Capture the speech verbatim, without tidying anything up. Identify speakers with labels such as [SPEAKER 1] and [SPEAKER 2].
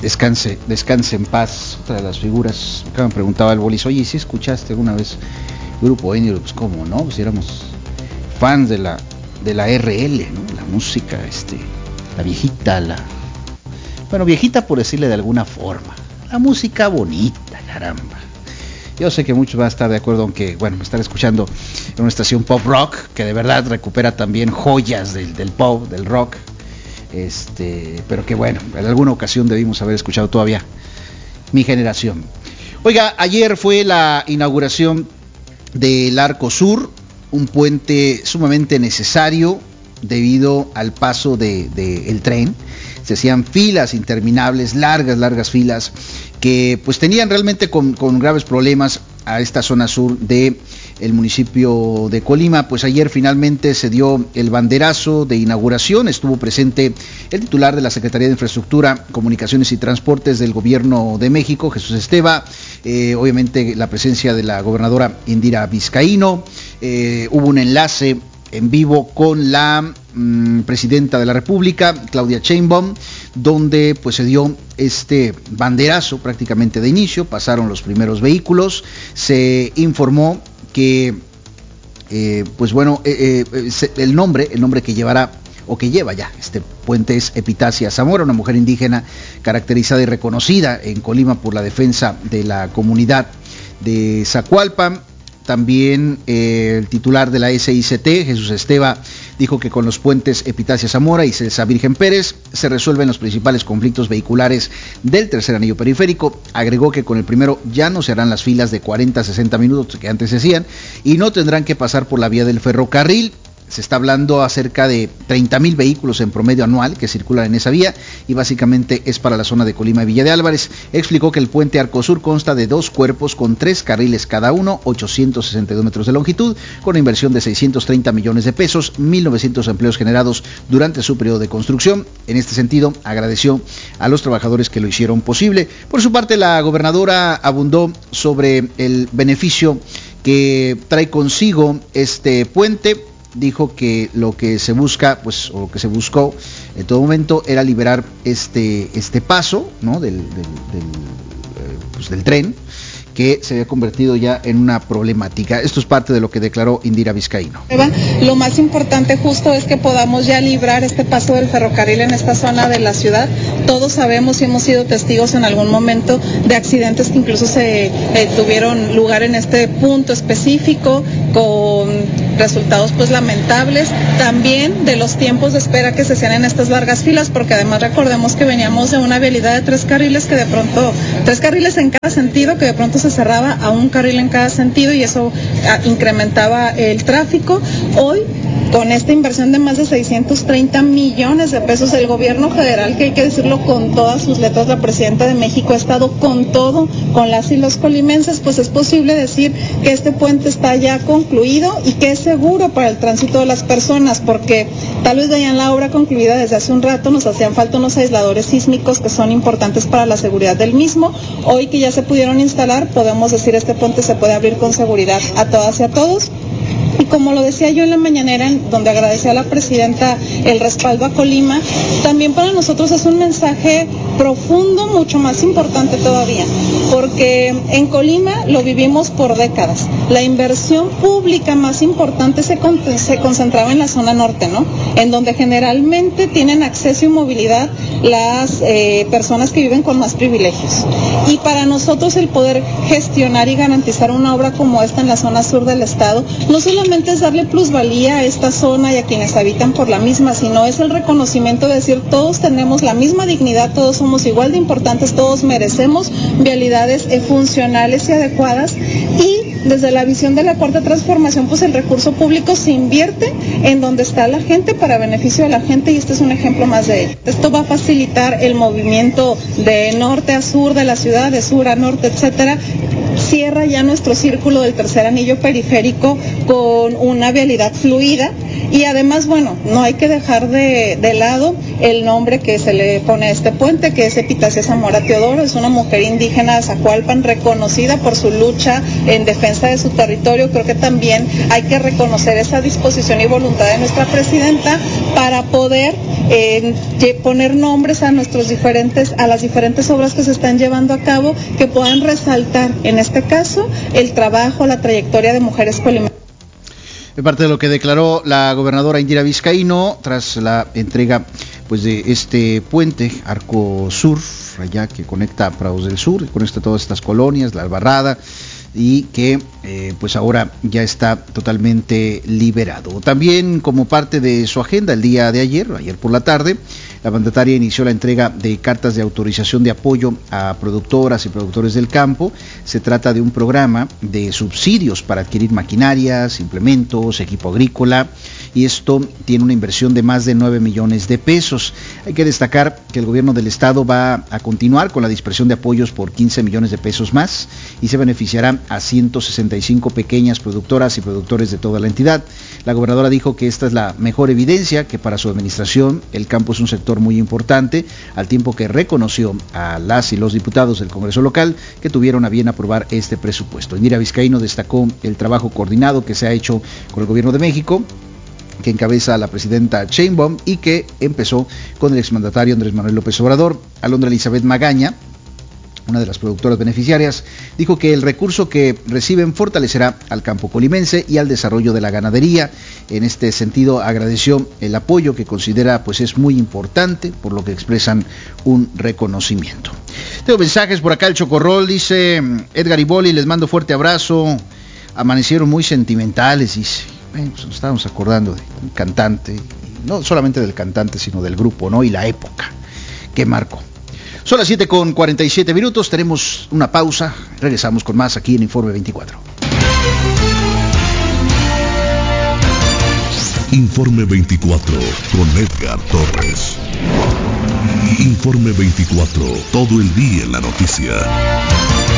[SPEAKER 1] descanse, descanse en paz. Otra de las figuras, acá me preguntaba el Bolis, oye, ¿sí escuchaste alguna vez Grupo Indio? Pues cómo no, pues éramos fans de la de la R L, ¿no? La música, este, la viejita, la bueno, viejita por decirle de alguna forma, la música bonita, caramba. Yo sé que muchos van a estar de acuerdo, aunque, bueno, me están escuchando en una estación pop rock, que de verdad recupera también joyas del, del pop, del rock, este, pero que bueno, en alguna ocasión debimos haber escuchado todavía mi generación. Oiga, ayer fue la inauguración del Arco Sur, un puente sumamente necesario debido al paso de, de el tren. Se hacían filas interminables, largas, largas filas, que pues tenían realmente con, con graves problemas a esta zona sur de el municipio de Colima. Pues ayer finalmente se dio el banderazo de inauguración, estuvo presente el titular de la Secretaría de Infraestructura, Comunicaciones y Transportes del Gobierno de México, Jesús Esteva, eh, obviamente la presencia de la gobernadora Indira Vizcaíno, eh, hubo un enlace en vivo con la mmm, presidenta de la República, Claudia Sheinbaum, donde pues se dio este banderazo prácticamente de inicio, pasaron los primeros vehículos, se informó que eh, pues bueno, eh, eh, se, el nombre, el nombre que llevará o que lleva ya este puente es Epitacia Zamora, una mujer indígena caracterizada y reconocida en Colima por la defensa de la comunidad de Zacualpan. También eh, el titular de la S I C T, Jesús Esteva, dijo que con los puentes Epitacia Zamora y Celsa Virgen Pérez se resuelven los principales conflictos vehiculares del tercer anillo periférico. Agregó que con el primero ya no se harán las filas de cuarenta a sesenta minutos que antes se hacían y no tendrán que pasar por la vía del ferrocarril. Se está hablando acerca de treinta mil vehículos en promedio anual que circulan en esa vía y básicamente es para la zona de Colima y Villa de Álvarez. Explicó que el puente Arcosur consta de dos cuerpos con tres carriles cada uno, ochocientos sesenta y dos metros de longitud, con una inversión de seiscientos treinta millones de pesos, mil novecientos empleos generados durante su periodo de construcción. En este sentido, agradeció a los trabajadores que lo hicieron posible. Por su parte, la gobernadora abundó sobre el beneficio que trae consigo este puente. Dijo que lo que se busca, pues, o lo que se buscó en todo momento era liberar este, este paso, ¿no? del, del, del, eh, pues, del tren, que se había convertido ya en una problemática. Esto es parte de lo que declaró Indira Vizcaíno.
[SPEAKER 2] Lo más importante justo es que podamos ya librar este paso del ferrocarril en esta zona de la ciudad. Todos sabemos y hemos sido testigos en algún momento de accidentes que incluso se eh, tuvieron lugar en este punto específico con resultados pues lamentables, también de los tiempos de espera que se hacían en estas largas filas, porque además recordemos que veníamos de una vialidad de tres carriles que de pronto, tres carriles en cada sentido, que de pronto se cerraba a un carril en cada sentido y eso a, incrementaba el tráfico. Hoy, con esta inversión de más de seiscientos treinta millones de pesos, el gobierno federal, que hay que decirlo con todas sus letras, la presidenta de México ha estado con todo, con las y los colimenses, pues es posible decir que este puente está ya concluido y que es seguro para el tránsito de las personas, porque tal vez veían la obra concluida desde hace un rato, nos hacían falta unos aisladores sísmicos que son importantes para la seguridad del mismo. Hoy que ya se pudieron instalar, podemos decir este puente se puede abrir con seguridad a todas y a todos. Y como lo decía yo en la mañanera, donde agradecía a la presidenta el respaldo a Colima, también para nosotros es un mensaje profundo, mucho más importante todavía, porque en Colima lo vivimos por décadas. La inversión pública más importante se, con, se concentraba en la zona norte, ¿no? En donde generalmente tienen acceso y movilidad las eh, personas que viven con más privilegios. Y para nosotros el poder gestionar y garantizar una obra como esta en la zona sur del estado, no solamente es darle plusvalía a esta zona y a quienes habitan por la misma, sino es el reconocimiento de decir todos tenemos la misma dignidad, todos somos igual de importantes, todos merecemos vialidades eh, funcionales y adecuadas. Y desde la visión de la cuarta transformación, pues el recurso público se invierte en donde está la gente para beneficio de la gente y este es un ejemplo más de ello. Esto va a facilitar el movimiento de norte a sur de la ciudad, de sur a norte, etcétera. Cierra ya nuestro círculo del tercer anillo periférico con una vialidad fluida y además, bueno, no hay que dejar de, de lado el nombre que se le pone a este puente, que es Epitasia Zamora Teodoro. Es una mujer indígena de Zacualpan reconocida por su lucha en defensa de su territorio. Creo que también hay que reconocer esa disposición y voluntad de nuestra presidenta para poder eh, poner nombres a nuestros diferentes, a las diferentes obras que se están llevando a cabo, que puedan resaltar, en este caso, el trabajo, la trayectoria de mujeres colimenses.
[SPEAKER 1] De parte de lo que declaró la gobernadora Indira Vizcaíno tras la entrega pues de este puente Arco Sur, allá que conecta Prados del Sur, que conecta todas estas colonias, la Albarrada, y que eh, pues ahora ya está totalmente liberado. También como parte de su agenda el día de ayer, ayer por la tarde, la mandataria inició la entrega de cartas de autorización de apoyo a productoras y productores del campo. Se trata de un programa de subsidios para adquirir maquinarias, implementos, equipo agrícola, y esto tiene una inversión de más de nueve millones de pesos. Hay que destacar que el gobierno del estado va a continuar con la dispersión de apoyos por quince millones de pesos más y se beneficiará a ciento sesenta y cinco pequeñas productoras y productores de toda la entidad. La gobernadora dijo que esta es la mejor evidencia que para su administración el campo es un sector muy importante, al tiempo que reconoció a las y los diputados del Congreso local que tuvieron a bien aprobar este presupuesto. Indira Vizcaíno destacó el trabajo coordinado que se ha hecho con el gobierno de México, que encabeza la presidenta Sheinbaum y que empezó con el exmandatario Andrés Manuel López Obrador. Alondra Elizabeth Magaña, una de las productoras beneficiarias, dijo que el recurso que reciben fortalecerá al campo colimense y al desarrollo de la ganadería. En este sentido, agradeció el apoyo que considera pues es muy importante, por lo que expresan un reconocimiento. Tengo mensajes por acá, el Chocorrol dice: Edgar y Boli, les mando fuerte abrazo, amanecieron muy sentimentales, dice. Bueno, pues nos estábamos acordando del cantante, y no solamente del cantante, sino del grupo, ¿no? Y la época que marcó. Son las siete con cuarenta y siete minutos, tenemos una pausa, regresamos con más aquí en Informe veinticuatro.
[SPEAKER 3] Informe veinticuatro con Edgar Torres. Informe veinticuatro, todo el día en la noticia.